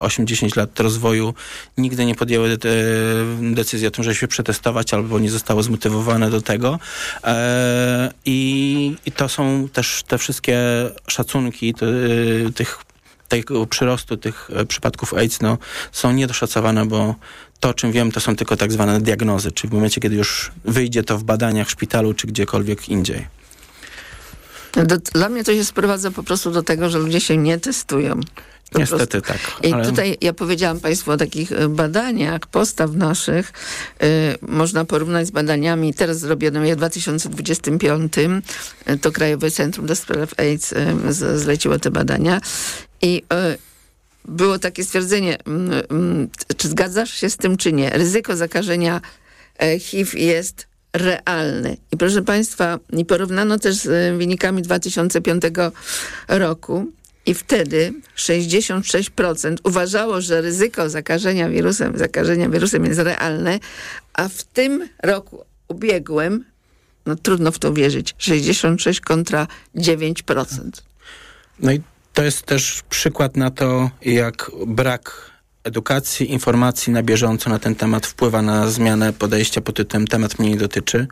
8-10 lat rozwoju nigdy nie podjęły decyzji o tym, żeby się przetestować, albo nie zostały zmotywowane do tego. I to są też te wszystkie szacunki tego przyrostu tych przypadków AIDS są niedoszacowane, bo to, o czym wiem, to są tylko tak zwane diagnozy, czyli w momencie, kiedy już wyjdzie to w badaniach w szpitalu, czy gdziekolwiek indziej. Dla mnie to się sprowadza po prostu do tego, że ludzie się nie testują. Niestety tak. I tutaj ja powiedziałam Państwu o takich badaniach, postaw naszych. Można porównać z badaniami teraz zrobionymi w 2025. To Krajowe Centrum do Spraw AIDS zleciło te badania. I było takie stwierdzenie, czy zgadzasz się z tym, czy nie? Ryzyko zakażenia HIV jest realne. I proszę Państwa, i porównano też z wynikami 2005 roku. I wtedy 66% uważało, że ryzyko zakażenia wirusem jest realne, a w tym roku ubiegłym, trudno w to wierzyć, 66 kontra 9%. No i to jest też przykład na to, jak brak edukacji, informacji na bieżąco na ten temat wpływa na zmianę podejścia pod tytułem temat mnie nie dotyczy.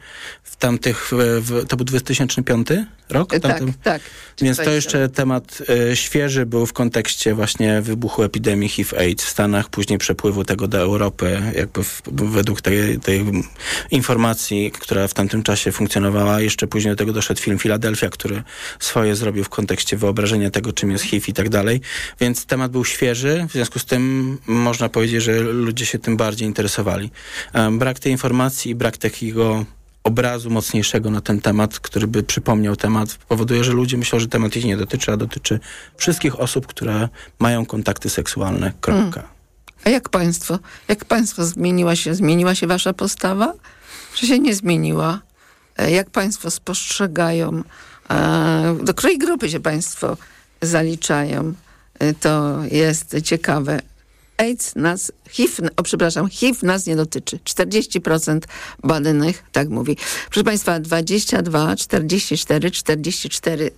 To był 2005 rok? Tak. Więc to jeszcze temat świeży był w kontekście właśnie wybuchu epidemii HIV-AIDS w Stanach, później przepływu tego do Europy, jakby według tej informacji, która w tamtym czasie funkcjonowała. Jeszcze później do tego doszedł film Filadelfia, który swoje zrobił w kontekście wyobrażenia tego, czym jest HIV i tak dalej. Więc temat był świeży, w związku z tym można powiedzieć, że ludzie się tym bardziej interesowali. Brak tej informacji i brak takiego obrazu mocniejszego na ten temat, który by przypomniał temat, powoduje, że ludzie myślą, że temat ich nie dotyczy, a dotyczy wszystkich osób, które mają kontakty seksualne. A jak państwo zmieniła się wasza postawa? Czy się nie zmieniła? Jak państwo spostrzegają? Do której grupy się państwo zaliczają? To jest ciekawe. HIV nas nie dotyczy. 40% badanych tak mówi. Proszę Państwa, 22 44 44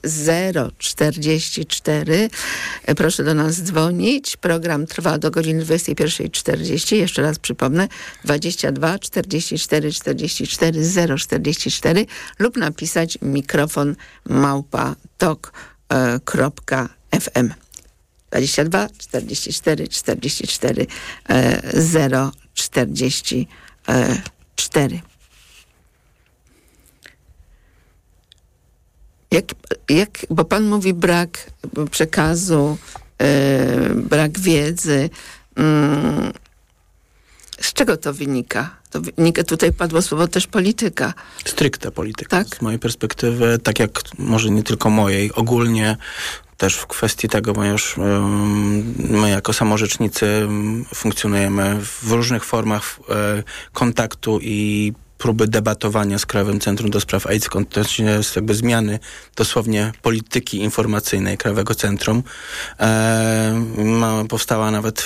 044. Proszę do nas dzwonić. Program trwa do godziny 21:40. Jeszcze raz przypomnę. 22 44 44 044 lub napisać mikrofon@tok.fm. 22 44 44 044. Bo pan mówi brak przekazu, brak wiedzy. Z czego to wynika? Tutaj padło słowo też polityka. Stricte polityka. Tak? Z mojej perspektywy, tak jak może nie tylko mojej, ogólnie też w kwestii tego, ponieważ my jako samorzecznicy funkcjonujemy w różnych formach kontaktu i próby debatowania z Krajowym Centrum do Spraw AIDS w kontekście jakby zmiany dosłownie polityki informacyjnej Krajowego Centrum. Powstała nawet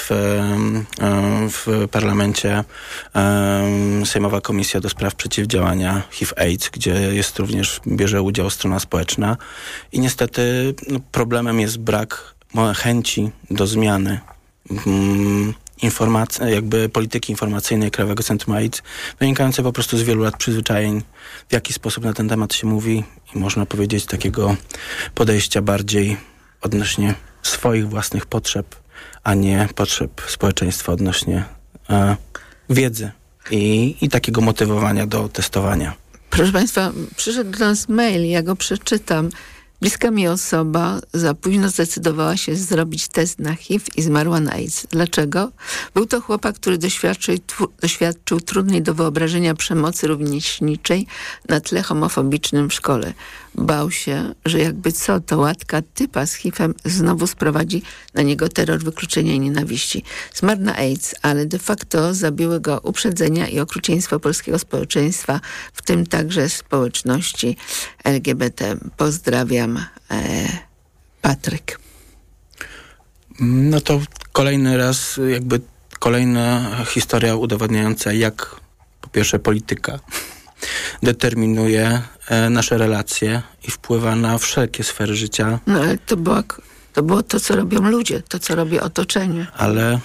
w parlamencie Sejmowa Komisja do Spraw Przeciwdziałania HIV-AIDS, gdzie bierze udział strona społeczna i niestety problemem jest brak chęci do zmiany polityki informacyjnej Krajowego Centrum AIDS, wynikające po prostu z wielu lat przyzwyczajeń, w jaki sposób na ten temat się mówi i można powiedzieć takiego podejścia bardziej odnośnie swoich własnych potrzeb, a nie potrzeb społeczeństwa odnośnie wiedzy i takiego motywowania do testowania. Proszę Państwa, przyszedł do nas mail, ja go przeczytam. Bliska mi osoba za późno zdecydowała się zrobić test na HIV i zmarła na AIDS. Dlaczego? Był to chłopak, który doświadczył trudnej do wyobrażenia przemocy rówieśniczej na tle homofobicznym w szkole. Bał się, że jakby co, to łatka typa z HIV-em znowu sprowadzi na niego terror wykluczenia i nienawiści. Zmarł na AIDS, ale de facto zabiły go uprzedzenia i okrucieństwo polskiego społeczeństwa, w tym także społeczności LGBT. Pozdrawiam, Patryk. No to kolejna historia udowodniająca, jak po pierwsze polityka determinuje nasze relacje i wpływa na wszelkie sfery życia. No ale to była To było to, co robią ludzie, to, co robi otoczenie. Ale